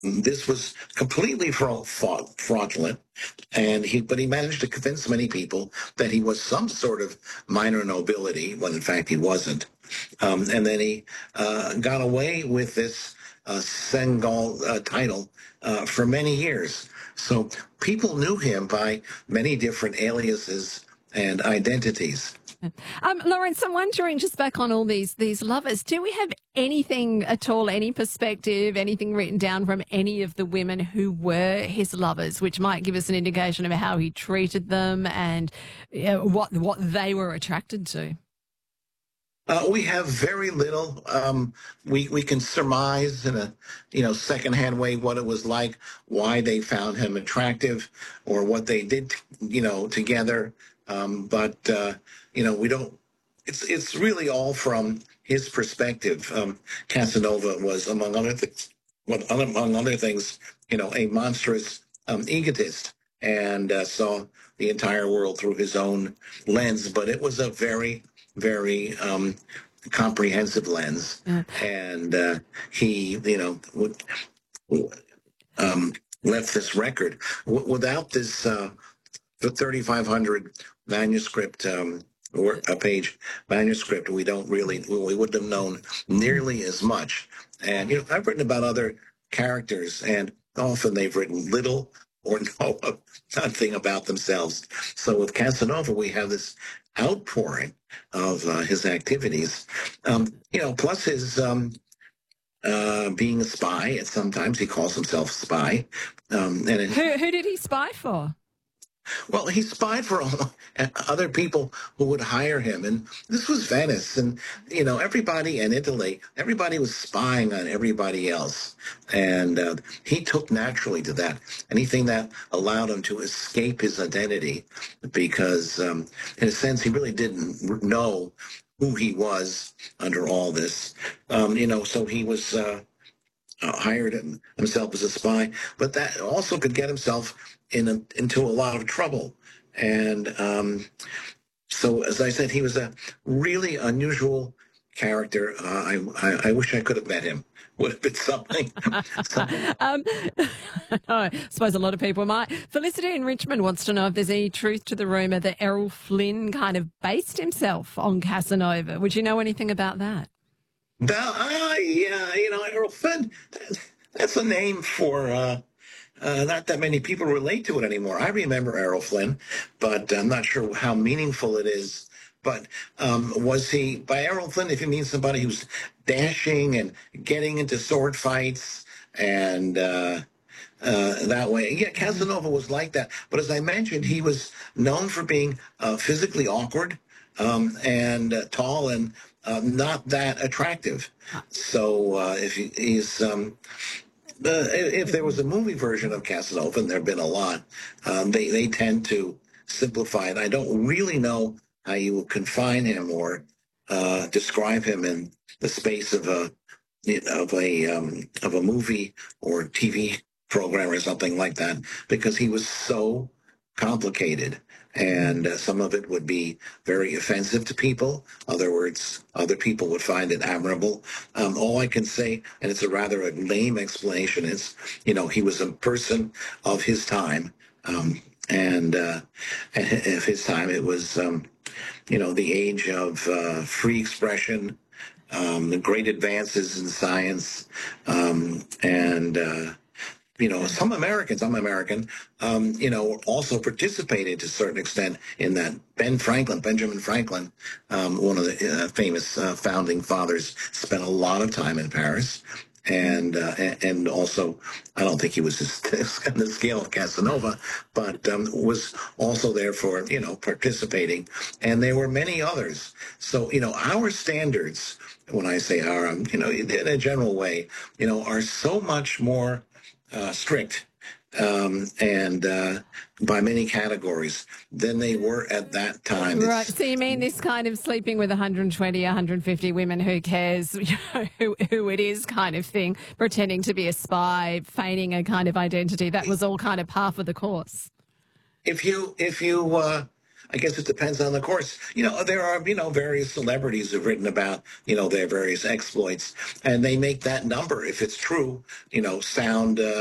This was completely fraudulent, but he managed to convince many people that he was some sort of minor nobility, when in fact he wasn't. And then he got away with this Senegal title for many years. So people knew him by many different aliases and identities. Lawrence, I'm wondering, just back on all these lovers, do we have anything at all, any perspective, anything written down from any of the women who were his lovers, which might give us an indication of how he treated them and what they were attracted to? We have very little. We can surmise in a secondhand way what it was like, why they found him attractive, or what they did together. But we don't. It's really all from his perspective. Casanova was, among other things, a monstrous egotist, and saw the entire world through his own lens. But it was a very, very comprehensive lens, and he, would, left this record without this the 3,500 manuscript. Or a page manuscript, we wouldn't have known nearly as much. And I've written about other characters, and often they've written little or nothing about themselves. So with Casanova, we have this outpouring of his activities. Plus his being a spy. And sometimes he calls himself a spy. Who did he spy for? Well, he spied for other people who would hire him. And this was Venice. And, everybody in Italy, everybody was spying on everybody else. And he took naturally to that. Anything that allowed him to escape his identity, because in a sense, he really didn't know who he was under all this. So he was hired himself as a spy, but that also could get himself into a lot of trouble. And so, as I said, he was a really unusual character. I wish I could have met him. Would have been something. I suppose a lot of people might. Felicity in Richmond wants to know if there's any truth to the rumour that Errol Flynn kind of based himself on Casanova. Would you know anything about that? Yeah, Errol Flynn, that's a name for not that many people relate to it anymore. I remember Errol Flynn, but I'm not sure how meaningful it is. But was he, by Errol Flynn, if you mean somebody who's dashing and getting into sword fights and that way? Yeah, Casanova was like that. But as I mentioned, he was known for being physically awkward and tall and not that attractive. So if there was a movie version of Casanova, and there have been a lot, they tend to simplify it. I don't really know how you would confine him or describe him in the space of a movie or TV program or something like that, because he was so complicated. And some of it would be very offensive to people. Other people would find it admirable. All I can say, and it's a lame explanation, is, he was a person of his time. And of his time, it was, the age of free expression, the great advances in science, and some Americans, I'm American, also participated to a certain extent in that. Benjamin Franklin, one of the famous founding fathers, spent a lot of time in Paris. And also, I don't think he was on the scale of Casanova, but was also there for, participating. And there were many others. So, our standards, when I say our, in a general way, are so much more strict and by many categories than they were at that time. Right. So you mean this kind of sleeping with 120, 150 women, who cares who it is kind of thing, pretending to be a spy, feigning a kind of identity, that was all kind of par for the course? If you I guess it depends on the course. There are, various celebrities who've written about, their various exploits, and they make that number, if it's true, sound